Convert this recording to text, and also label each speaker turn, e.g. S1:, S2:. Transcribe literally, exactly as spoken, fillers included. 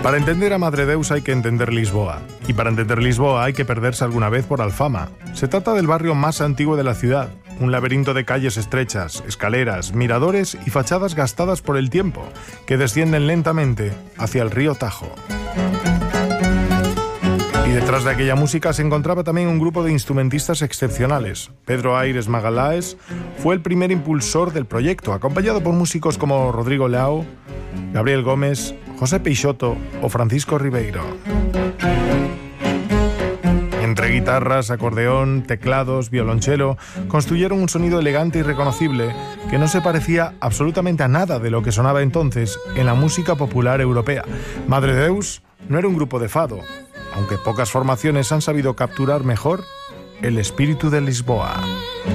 S1: Para entender a Madredeus hay que entender Lisboa, y para entender Lisboa hay que perderse alguna vez por Alfama. Se trata del barrio más antiguo de la ciudad, un laberinto de calles estrechas, escaleras, miradores y fachadas gastadas por el tiempo, que descienden lentamente hacia el río Tajo. Y detrás de aquella música se encontraba también un grupo de instrumentistas excepcionales. Pedro Aires Magalhães fue el primer impulsor del proyecto, acompañado por músicos como Rodrigo Leao, Gabriel Gómez, José Peixoto o Francisco Ribeiro. Entre guitarras, acordeón, teclados, violonchelo, construyeron un sonido elegante y reconocible que no se parecía absolutamente a nada de lo que sonaba entonces en la música popular europea. Madredeus no era un grupo de fado, aunque pocas formaciones han sabido capturar mejor el espíritu de Lisboa.